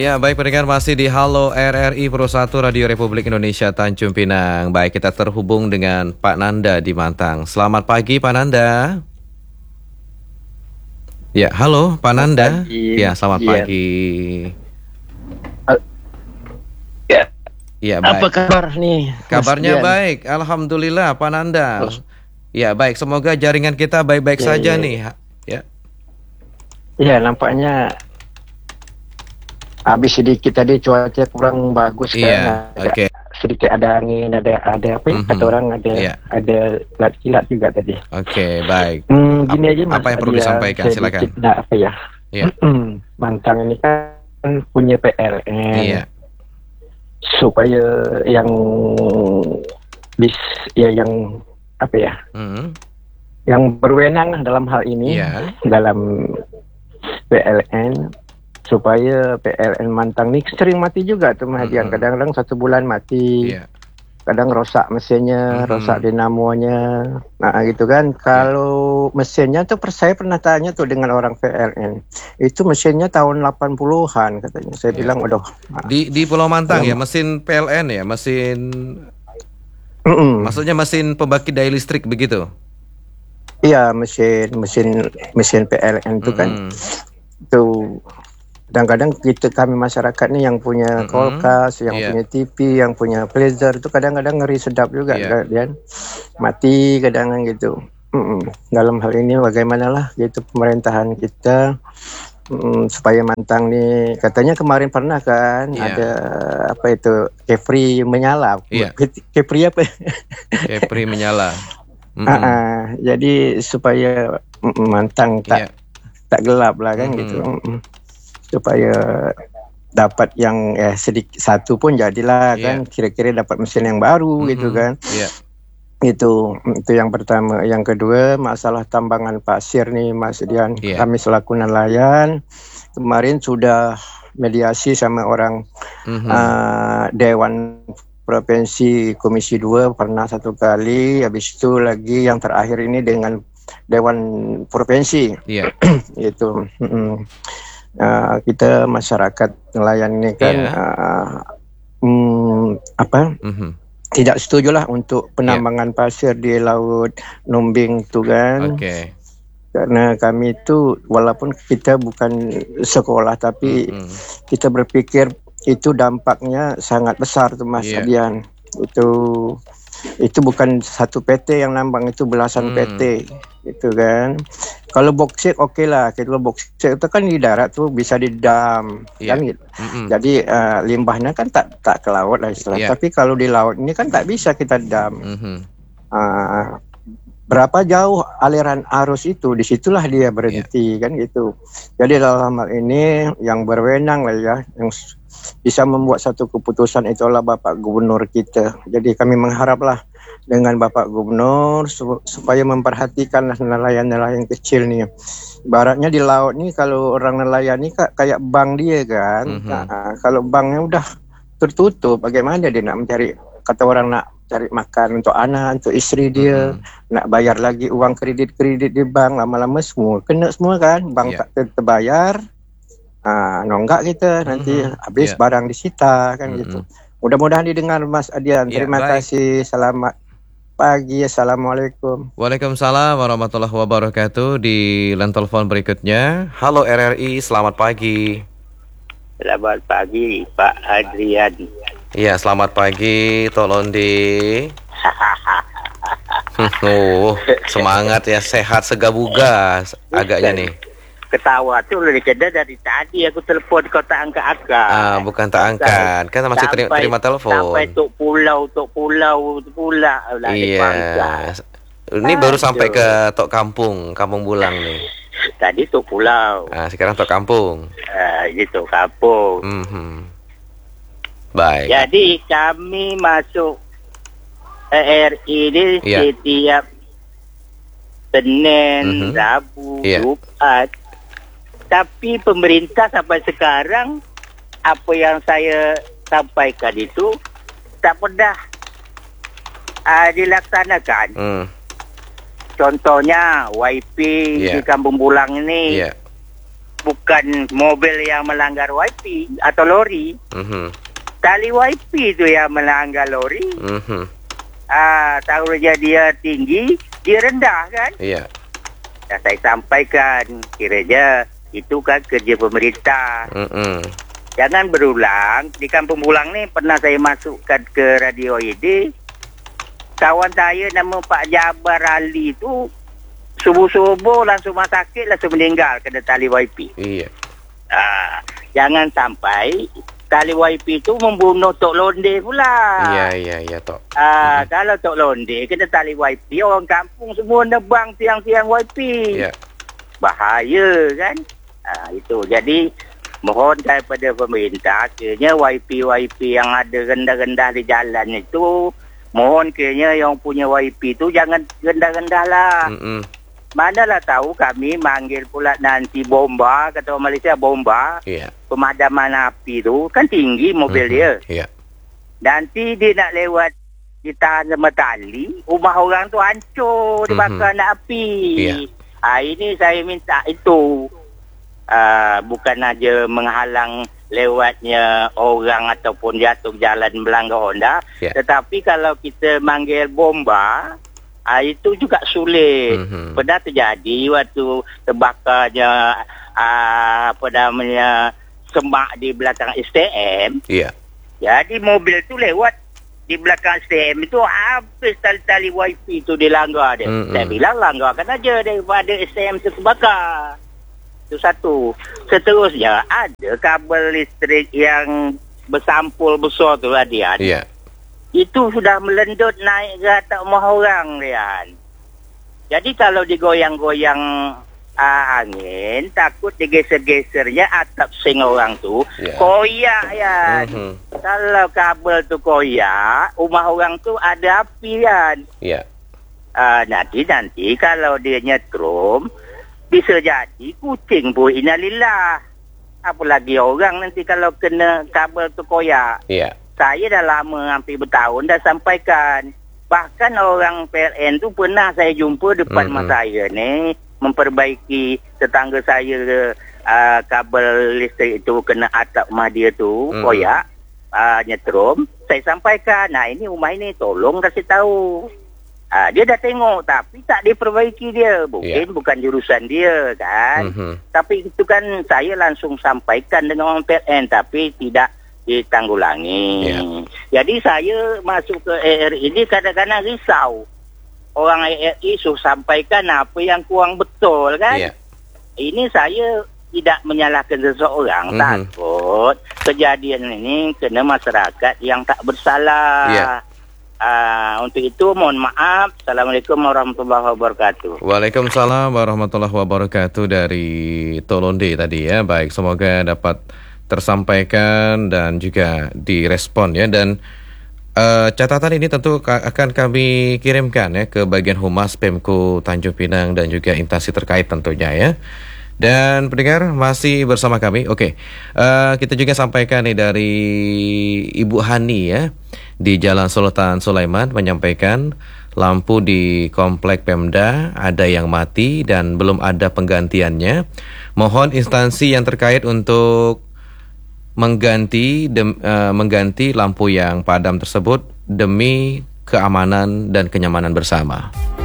Ya, baik pendengar, masih di Halo RRI Pro 1 Radio Republik Indonesia Tanjung Pinang. Baik, kita terhubung dengan Pak Nanda di Mantang. Selamat pagi Pak Nanda. Ya, halo Pak Nanda. Pagi. Ya, selamat pagi. Ya. Ya, baik. Apa kabar nih? Kabarnya baik, alhamdulillah Pak Nanda. Ya, baik. Semoga jaringan kita baik-baik saja nih. Ya. Ya, nampaknya habis sedikit tadi cuaca kurang bagus kan. Oke. Sedikit ada angin, ada apa ya? Kata orang ada kilat juga tadi. Oke, baik. Gini aja Mas. Apa yang perlu disampaikan? Silakan. Apa ya? Ya. Mantang ini kan punya PLN. Iya. Supaya yang yang apa ya? Yang berwenang dalam hal ini, dalam PLN, supaya PLN Mantang ini sering mati juga tuh Mahdian. Kadang-kadang 1 bulan mati, kadang rosak mesinnya, rosak dinamonya, nah gitu kan. Kalau mesinnya tuh saya pernah tanya tuh dengan orang PLN, itu mesinnya tahun 80-an katanya. Saya bilang aduh. Di Pulau Mantang ya, mesin PLN ya, mesin maksudnya mesin pembangkit daya listrik begitu? Iya, mesin PLN itu kan. Itu kadang-kadang kami masyarakat nih yang punya kulkas, yang punya TV, yang punya freezer itu kadang-kadang ngeri sedap juga kan. Mati kadang-kadang gitu. Dalam hal ini bagaimanalah gitu pemerintahan kita supaya Mantang nih, katanya kemarin pernah kan ada apa itu Kepri menyala. Kepri apa? Kepri menyala. Jadi supaya Mantang tak gelap lah kan gitu. Supaya dapat yang sedikit satu pun jadilah kan, kira-kira dapat mesin yang baru gitu kan. Itu yang pertama. Yang kedua, masalah tambangan pasir nih Mas Dian. Kami selaku nelayan kemarin sudah mediasi sama orang Dewan Provinsi Komisi 2 pernah 1 kali, habis itu lagi yang terakhir ini dengan Dewan Provinsi. Itu kita masyarakat nelayan ini kan tidak setuju lah untuk penambangan pasir di Laut Numbing itu kan. Karena kami itu walaupun kita bukan sekolah tapi kita berpikir itu dampaknya sangat besar tuh Mas Adian. Itu bukan satu PT yang nambang, itu belasan PT gitu kan. Kalau boksit oke lah, kalau boksit itu kan di darat tuh bisa di dam kan gitu. Jadi limbahnya kan tak ke laut lah istilahnya. Tapi kalau di laut ini kan tak bisa kita dam. Berapa jauh aliran arus itu, disitulah dia berhenti kan gitu. Jadi dalam hal ini yang berwenang lah ya, yang bisa membuat satu keputusan itulah Bapak Gubernur kita. Jadi kami mengharaplah dengan Bapak Gubernur supaya memperhatikan nelayan-nelayan kecil nih. Ibaratnya di laut nih, kalau orang nelayan nih kayak bank dia kan. Kalau banknya udah tertutup, bagaimana dia nak mencari, kata orang nak cari makan untuk anak, untuk istri dia, nak bayar lagi uang kredit di bank, lama-lama semua kena semua kan, bank tak terbayar. Nonggak kita nanti habis barang disita kan gitu. Mudah-mudahan didengar Mas Adian. Terima kasih. Selamat pagi. Assalamualaikum. Waalaikumsalam warahmatullahi wabarakatuh. Di line telepon berikutnya. Halo RRI, selamat pagi. Selamat pagi Pak Adrian. Iya, selamat pagi Tolong di semangat ya, sehat segabuga agaknya nih. Ketawa tuh udah dikeda dari tadi aku telepon kau tak angkat-angkat. Bukan tak angkat, kan masih terima telepon. Sampai tuk pulau pula. Iya. Ini baru sampai ke Tok Kampung Bulang nih. Tadi Tok Pulau. Sekarang Tok Kampung. Gitu Kampung. Baik. Jadi kami masuk RRI ini setiap Senin, Rabu, Jumat. Tapi pemerintah sampai sekarang apa yang saya sampaikan itu tak pernah dilaksanakan. Contohnya YP di Kampung Bulang ini bukan mobil yang melanggar wifi atau lori. Tali wifi itu yang melanggar lori. Taruhnya dia tinggi, dia rendah kan? Iya. Dah saya sampaikan, kiranya itu kan kerja pemerintah. Jangan berulang. Di Kampung Bulang ni pernah saya masukkan ke radio ini. Kawan saya nama Pak Jabar Ali tu subuh-subuh langsung masuk sakit, langsung meninggal kena tali wifi. Iya. Jangan sampai tali wifi tu membunuh Tok Londe pula. Iya, Tok. Kalau Tok Londe kena tali wifi, orang kampung semua nebang tiang-tiang wifi. Iya. Bahaya kan? Itu. Jadi mohon daripada pemerintah, kiranya wifi yang ada rendah-rendah di jalan itu, mohon kiranya yang punya wifi tu jangan rendah-rendah lah. Manalah tahu kami manggil pula nanti bomba, kata orang Malaysia bomba. Pemadaman api tu kan tinggi mobil dia. Nanti dia nak lewat, ditahan sama tali, rumah orang tu hancur, dibakar nak api. Ini saya minta itu. Bukan aja menghalang lewatnya orang ataupun jatuh jalan melanggar Honda, tetapi kalau kita manggil bomba, itu juga sulit. Pernah terjadi waktu terbakarnya semak di belakang STM. Jadi mobil tu lewat di belakang STM itu, habis tali-tali wifi tu dilanggar dia. Saya bilang langgarkan aja daripada STM tu terbakar. Itu satu. Seterusnya ada kabel listrik yang bersampul besar tu Radian. Itu sudah melendut naik ke atas rumah orang, Rian. Jadi kalau digoyang-goyang angin, takut digeser-gesernya atap seng orang tu, koyak ya. Kalau kabel tu koyak, rumah orang tu ada api kan. Nanti kalau dia nyetrum, bisa jadi kucing pun innalillah. Apalagi orang nanti kalau kena kabel tu koyak. Saya dah lama, hampir bertahun dah sampaikan. Bahkan orang PLN tu pernah saya jumpa depan rumah saya ni, memperbaiki tetangga saya kabel listrik itu kena atap rumah dia tu koyak, nyetrum. Saya sampaikan, ini rumah ini tolong kasih tahu. Dia dah tengok tapi tak diperbaiki dia. Bukan jurusan dia kan. Tapi itu kan saya langsung sampaikan dengan orang PLN tapi tidak ditanggulangi. Jadi saya masuk ke ARI ini kadang-kadang risau. Orang ARI sampaikan apa yang kurang betul kan. Ini saya tidak menyalahkan seseorang. Takut kejadian ini kena masyarakat yang tak bersalah. Untuk itu mohon maaf. Assalamualaikum warahmatullahi wabarakatuh. Waalaikumsalam warahmatullahi wabarakatuh dari Tolonde tadi ya. Baik, semoga dapat tersampaikan dan juga direspon ya. Dan catatan ini tentu akan kami kirimkan ya ke bagian Humas Pemko Tanjung Pinang dan juga instansi terkait tentunya ya. Dan pendengar masih bersama kami. Kita juga sampaikan nih dari Ibu Hani ya, di Jalan Sultan Sulaiman, menyampaikan lampu di komplek Pemda ada yang mati dan belum ada penggantiannya. Mohon instansi yang terkait untuk mengganti lampu yang padam tersebut demi keamanan dan kenyamanan bersama.